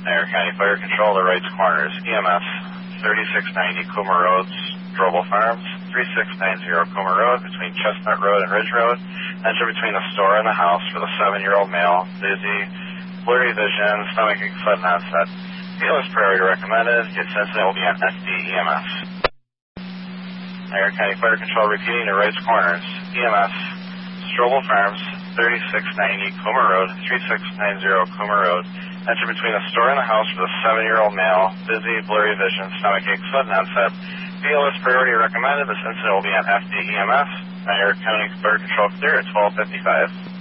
Niagara County Fire Control, the Wrights Corners, EMS 3690 Coomer Road, Strobel Farms, 3690 Coomer Road, between Chestnut Road and Ridge Road. Enter between the store and the house for the 7-year-old male, dizzy, blurry vision, stomachache, sudden onset. BLS priority recommended. Its incident will be on FDEMS. Niagara County Fire Control repeating to Wrights Corners, EMS, Strobel Farms, 3690 Coomer Road, 3690 Coomer Road. Enter between the store and the house for the 7-year-old male, dizzy, blurry vision, stomachache, sudden onset. BLS priority recommended. This incident will be on FDEMS. Niagara County Fire Control clear at 12:55.